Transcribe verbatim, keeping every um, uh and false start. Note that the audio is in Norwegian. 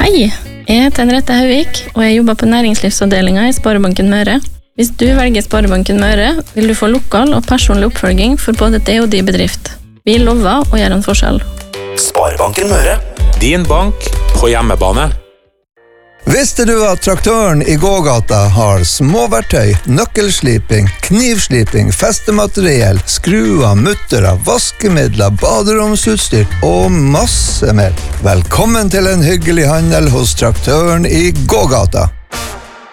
Hei, jeg heter Henriette Hauvik, og jeg jobber på næringslivsavdelingen i Sparebanken Møre. Hvis du velger Sparebanken Møre, vil du få lokal og personlig oppfølging for både det og de bedrift. Vi lover å gjøre en forskjell. Sparebanken Møre. Din bank på hjemmebane. Visste du at traktøren i gågata har småverktøy, nøkkelsliping, knivsliping, festemateriell, skruer, muttere, vaskemidler, baderomsutstyr og masse mer? Velkommen til en hyggelig handel hos traktøren i gågata.